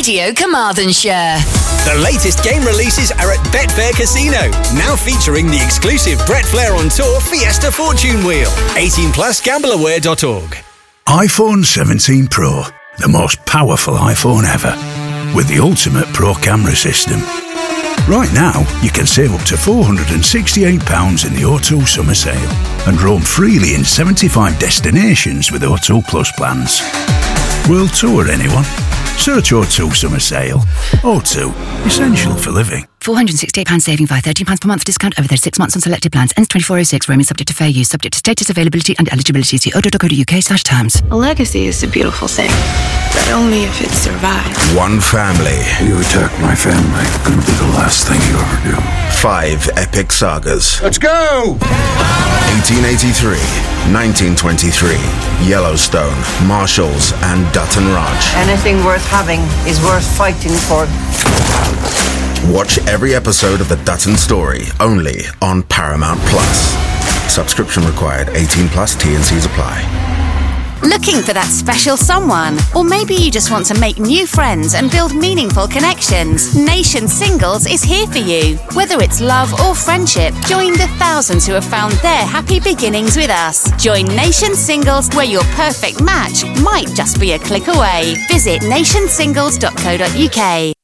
Radio Carmarthenshire. The latest game releases are at Betfair Casino, now featuring the exclusive Brett Flair on Tour Fiesta Fortune Wheel. 18 plus gambleaware.org. iPhone 17 Pro, the most powerful iPhone ever, with the ultimate Pro camera system. Right now, you can save up to £468 in the O2 summer sale and roam freely in 75 destinations with O2 Plus plans. World tour, anyone? Search O2 summer sale. O2, essential for living. £468 saving via £13 per month discount over 36 months on selected plans. Ends 24/06. Roaming subject to fair use. Subject to status, availability and eligibility. See o2.co.uk/terms. A legacy is a beautiful thing, but only if it survives. One family. You attack my family, gonna be the last thing you ever do. 5 epic sagas. Let's go! 1883, 1923, Yellowstone, Marshalls, and Dutton Ranch. Anything worth having is worth fighting for. Watch every episode of The Dutton Story, only on Paramount Plus. Subscription required. 18 plus. T&Cs apply. Looking for that special someone? Or maybe you just want to make new friends and build meaningful connections? Nation Singles is here for you. Whether it's love or friendship, join the thousands who have found their happy beginnings with us. Join Nation Singles, where your perfect match might just be a click away. Visit nationsingles.co.uk.